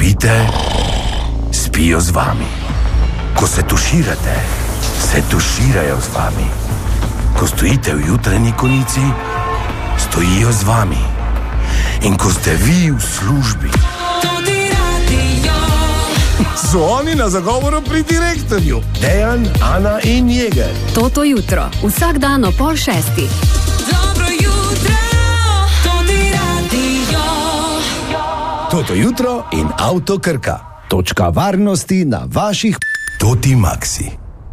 spite, spijo z vami. Ko se tuširate, se tuširajo z vami. Ko stojite v jutranji konici, stojijo z vami. In ko ste vi v službi, so oni na zagovoru pri direktorju. Dejan, Ana in Jeger. Toto jutro, vsak dan o 5:30. Dobro jutro, Toti radio. Toto jutro in Avto Krka. Točka varnosti na vaših Toti Maxi.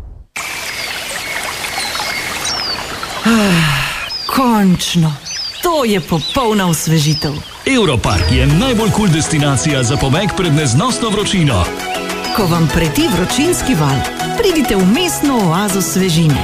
Končno. To je popolna osvežitev. Europark je najbolj cool destinacija za pobeg pred neznosno vročino. Ko vam preti vročinski val, pridite v mestno oazo svežine.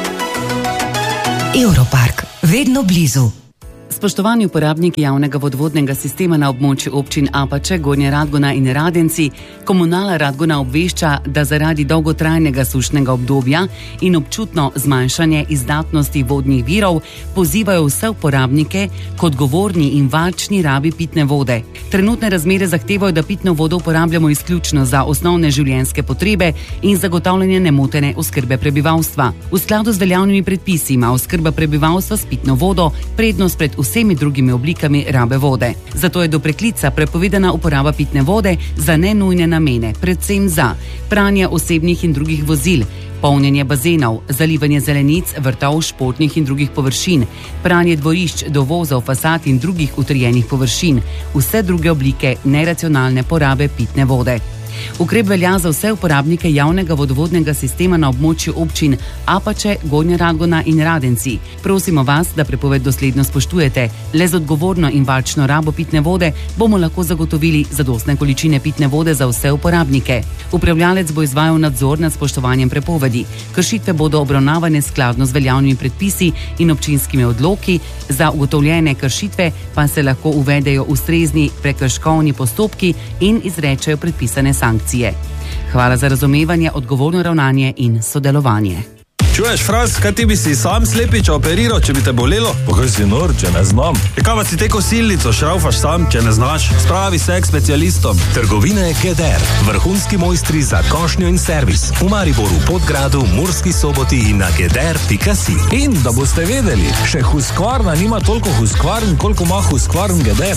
Europark, vedno blizu. Spoštovani uporabniki javnega vodovodnega sistema na območju občin Apače, Gornja Radgona in Radenci, Komunala Radgona obvešča, da zaradi dolgotrajnega sušnega obdobja in občutno zmanjšanje izdatnosti vodnih virov pozivajo vse uporabnike k odgovorni in varčni rabi pitne vode. Trenutne razmere zahtevajo, da pitno vodo uporabljamo izključno za osnovne življenjske potrebe in zagotavljanje nemotene oskrbe prebivalstva. V skladu z veljavnimi predpisi ima oskrba prebivalstva s pitno vodo prednost pred vsemi drugimi oblikami rabe vode. Zato je do preklica prepovedana uporaba pitne vode za nenujne namene, predvsem za pranje osebnih in drugih vozil, polnjenje bazenov, zalivanje zelenic, vrtov, športnih in drugih površin, pranje dvorišč, dovozov, fasad in drugih utrjenih površin, vse druge oblike neracionalne porabe pitne vode. Ukrep velja za vse uporabnike javnega vodovodnega sistema na območju občin Apače, Gornja Radgona in Radenci. Prosimo vas, da prepoved dosledno spoštujete. Le z odgovorno in varčno rabo pitne vode bomo lahko zagotovili zadostne količine pitne vode za vse uporabnike. Upravljalec bo izvajal nadzor nad spoštovanjem prepovedi. Kršitve bodo obravnavane skladno z veljavnimi predpisi in občinskimi odloki, za ugotovljene kršitve pa se lahko uvedejo ustrezni prekrškovni postopki in izrečejo predpisane sankcije. Hvala za razumevanje, odgovorno ravnanje in sodelovanje. Čuješ, Fras, kaj ti bi si sam slepiča operiral, če bi te bolelo? Pa kaj si nor, če ne znam? Kaj pa si te kosilnico šraufaš sam, če ne znaš? Spravi se k specialistom. Trgovine GEDER, vrhunski mojstri za košnjo in servis. V Mariboru, Podgradu, Murski Soboti in na geder.si. In da boste vedeli, še Husqvarna nima toliko Husqvarn, koliko ima Husqvarn GEDER.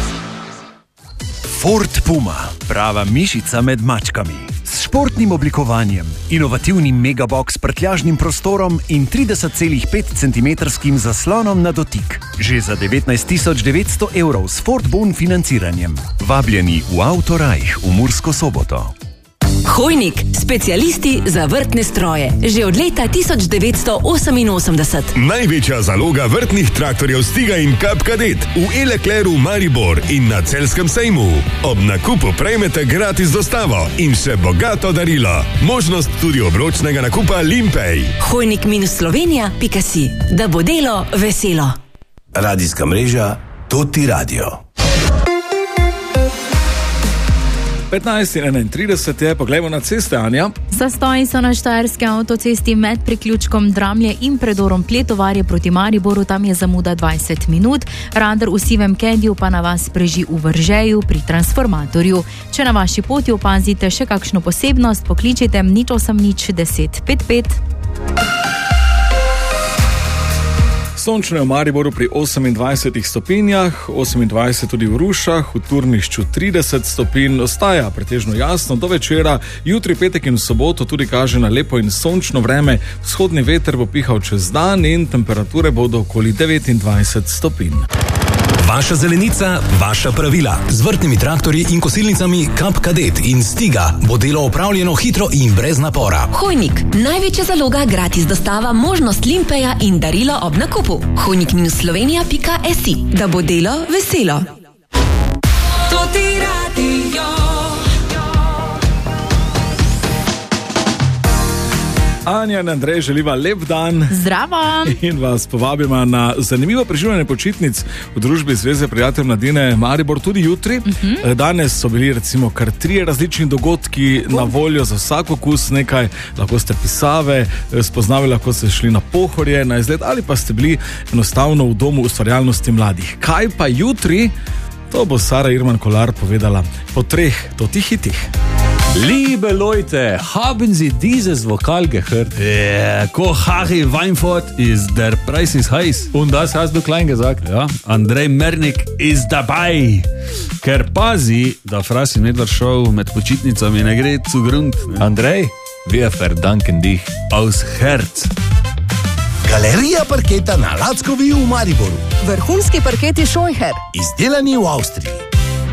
Ford Puma, prava mišica med mačkami. S športnim oblikovanjem, inovativnim megabox s prtljažnim prostorom in 30,5 cm zaslonom na dotik. Že za 19.900 € s Ford Bon financiranjem. Vabljeni v Autorajh v Mursko Soboto. Hojnik, specialisti za vrtne stroje. Že od leta 1988. Največja zaloga vrtnih traktorjev Stiga in Cup Cadet v E-Leclercu Maribor in na Celjskem sejmu. Ob nakupu prejmete gratis dostavo in še bogato darilo. Možnost tudi obročnega nakupa Limpej. Hojnik-slovenija.si. Da bo delo veselo. Radijska mreža Toti radio. 15:31 je, poglejmo na ceste, Anja. Zastoji so na štajerski avtocesti med priključkom Dramlje in predorom Pletovarje proti Mariboru, tam je zamuda 20 minut. Radar v Sivem Kediju pa na vas preži v Vržeju pri transformatorju. Če na vaši poti opazite še kakšno posebnost, pokličite 080 10 55. Sončno je v Mariboru pri 28 stopinjah, 28 tudi v Rušah, v Turnišču 30 stopinj, ostaja pretežno jasno do večera, jutri petek in v soboto tudi kaže na lepo in sončno vreme, vzhodni veter bo pihal čez dan in temperature bodo okoli 29 stopinj. Vaša zelenica, vaša pravila. Z vrtnimi traktorji in kosilnicami Cup Cadet in Stiga bo delo opravljeno hitro in brez napora. Hojnik, največja zaloga, gratis dostava, možnost Limpeja in darilo ob nakupu. Hojnik-slovenija.si. Da bo delo veselo. Toti radio. Anja in Andrej želiva lep dan. Zdravo. In vas povabimo na zanimivo preživljanje počitnic v družbi Zveze prijateljev mladine Maribor tudi jutri. Danes so bili recimo kar 3 različni dogodki na voljo za vsak okus nekaj. Lahko ste pisave spoznali, lahko ste šli na Pohorje, na izlet ali pa ste bili enostavno v domu ustvarjalnosti mladih. Kaj pa jutri? To bo Sara Irman Kolar povedala po 3 hitih. Liebe Leute, haben Sie dieses Vokal gehört? Harry Weinfurt ist der Preis ist heiß. Und das hast du klein gesagt. Ja, Andrej Mernik ist dabei. Ker pazi, da Frasi Medvard Show med počitnicami ne gre zu Grund. Andrej, wir verdanken dich. Aus Herz. Galerija parketa na Lackovi v Mariboru. Vrhunski parketi Scheucher. Izdelani v Avstriji.